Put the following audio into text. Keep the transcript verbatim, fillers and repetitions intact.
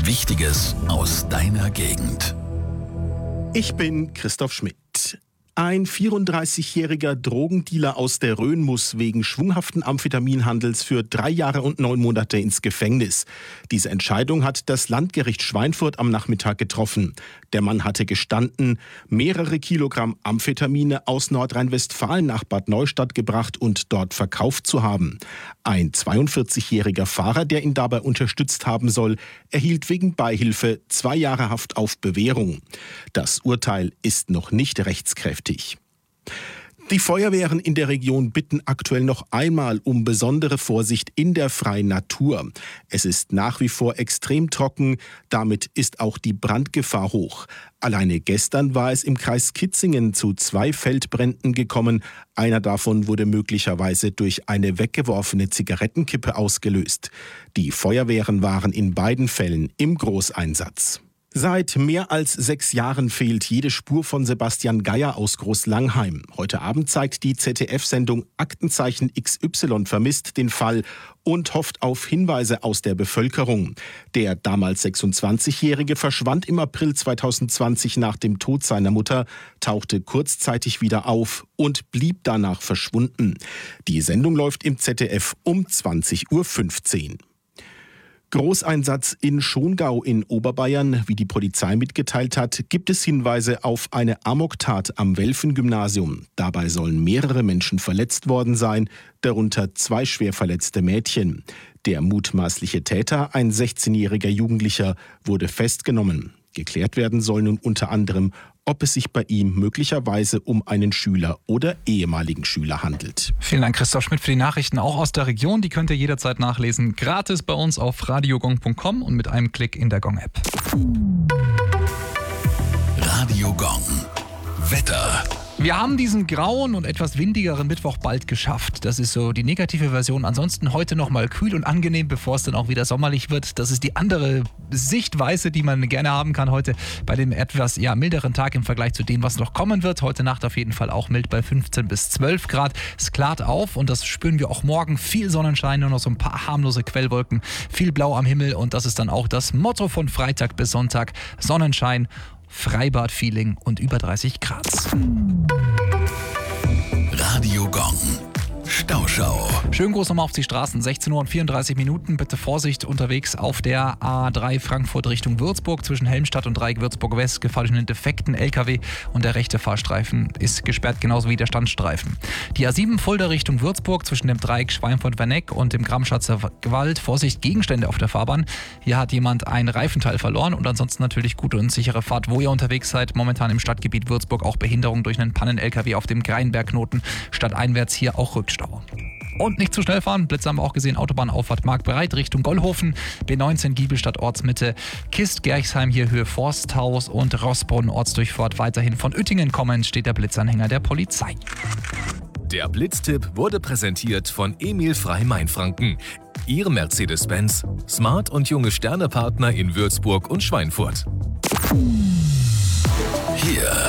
Wichtiges aus deiner Gegend. Ich bin Christoph Schmidt. Ein vierunddreißigjähriger Drogendealer aus der Rhön muss wegen schwunghaften Amphetaminhandels für drei Jahre und neun Monate ins Gefängnis. Diese Entscheidung hat das Landgericht Schweinfurt am Nachmittag getroffen. Der Mann hatte gestanden, mehrere Kilogramm Amphetamine aus Nordrhein-Westfalen nach Bad Neustadt gebracht und dort verkauft zu haben. Ein zweiundvierzigjähriger Fahrer, der ihn dabei unterstützt haben soll, erhielt wegen Beihilfe zwei Jahre Haft auf Bewährung. Das Urteil ist noch nicht rechtskräftig. Die Feuerwehren in der Region bitten aktuell noch einmal um besondere Vorsicht in der freien Natur. Es ist nach wie vor extrem trocken, damit ist auch die Brandgefahr hoch. Alleine gestern war es im Kreis Kitzingen zu zwei Feldbränden gekommen. Einer davon wurde möglicherweise durch eine weggeworfene Zigarettenkippe ausgelöst. Die Feuerwehren waren in beiden Fällen im Großeinsatz. Seit mehr als sechs Jahren fehlt jede Spur von Sebastian Geier aus Großlangheim. Heute Abend zeigt die Z D F-Sendung Aktenzeichen X Y vermisst den Fall und hofft auf Hinweise aus der Bevölkerung. Der damals sechsundzwanzigjährige verschwand im April zweitausendzwanzig nach dem Tod seiner Mutter, tauchte kurzzeitig wieder auf und blieb danach verschwunden. Die Sendung läuft im Z D F um zwanzig Uhr fünfzehn. Großeinsatz in Schongau in Oberbayern. Wie die Polizei mitgeteilt hat, gibt es Hinweise auf eine Amoktat am Welfen-Gymnasium. Dabei sollen mehrere Menschen verletzt worden sein, darunter zwei schwer verletzte Mädchen. Der mutmaßliche Täter, ein sechzehnjähriger Jugendlicher, wurde festgenommen. Geklärt werden soll nun unter anderem, ob es sich bei ihm möglicherweise um einen Schüler oder ehemaligen Schüler handelt. Vielen Dank, Christoph Schmidt, für die Nachrichten auch aus der Region. Die könnt ihr jederzeit nachlesen, gratis bei uns auf radiogong punkt com und mit einem Klick in der Gong-App. Radio Gong. Wetter. Wir haben diesen grauen und etwas windigeren Mittwoch bald geschafft. Das ist so die negative Version. Ansonsten heute noch mal kühl und angenehm, bevor es dann auch wieder sommerlich wird. Das ist die andere Sichtweise, die man gerne haben kann heute bei dem etwas ja, milderen Tag im Vergleich zu dem, was noch kommen wird. Heute Nacht auf jeden Fall auch mild bei fünfzehn bis zwölf Grad. Es klart auf und das spüren wir auch morgen. Viel Sonnenschein, nur noch so ein paar harmlose Quellwolken, viel Blau am Himmel und das ist dann auch das Motto von Freitag bis Sonntag. Sonnenschein, Freibad-Feeling und über dreißig Grad. Radio Gong. Stauschau. Schön groß nochmal auf die Straßen, sechzehn Uhr und vierunddreißig Minuten. Bitte Vorsicht unterwegs auf der A drei Frankfurt Richtung Würzburg zwischen Helmstadt und Dreieck Würzburg West. Gefahr durch einen defekten L K W und der rechte Fahrstreifen ist gesperrt, genauso wie der Standstreifen. Die A sieben Fulda Richtung Würzburg zwischen dem Dreieck Schweinfurt-Werneck und dem Gramschatzer Wald. Vorsicht, Gegenstände auf der Fahrbahn. Hier hat jemand ein Reifenteil verloren und ansonsten natürlich gute und sichere Fahrt, wo ihr unterwegs seid. Momentan im Stadtgebiet Würzburg auch Behinderung durch einen Pannen-L K W auf dem Greinbergknoten. Stadteinwärts hier auch Rückstau. Und nicht zu schnell fahren, Blitze haben wir auch gesehen, Autobahnauffahrt Marktbereit Richtung Gollhofen, B neunzehn Giebelstadt Ortsmitte, Kist, Gerchsheim hier Höhe Forsthaus und Rossbrunn Ortsdurchfahrt weiterhin von Uettingen kommend steht der Blitzanhänger der Polizei. Der Blitztipp wurde präsentiert von Emil Frey Mainfranken. Ihr Mercedes-Benz, Smart und junge Sternepartner in Würzburg und Schweinfurt. Hier